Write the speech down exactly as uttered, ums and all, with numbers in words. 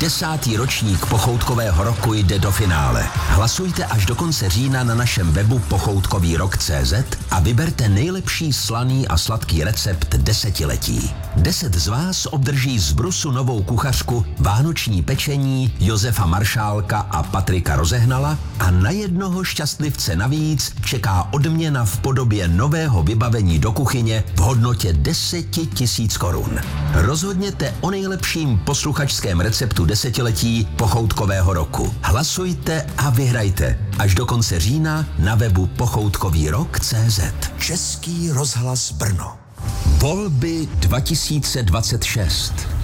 Desátý ročník pochoutkového roku jde do finále. Hlasujte až do konce října na našem webu pochoutkový rok tečka cé zet a vyberte nejlepší slaný a sladký recept desetiletí. Deset z vás obdrží z Brusu novou kuchařku, vánoční pečení Josefa Maršálka a Patrika Rozehnala a na jednoho šťastlivce navíc čeká odměna v podobě nového vybavení do kuchyně v hodnotě deset tisíc korun. Rozhodněte o nejlepším posluchačském receptu desetiletí pochoutkového roku. Hlasujte a vyhrajte až do konce října na webu pochoutkový rok tečka cé zet. Český rozhlas Brno. Volby dva tisíce dvacet šest.